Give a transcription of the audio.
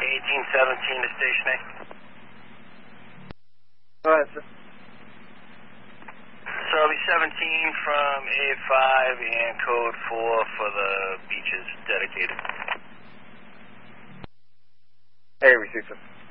1817 to Station A. Go ahead, sir. So it'll be 17 from A5 and code 4 for the beaches dedicated. Hey, received, sir.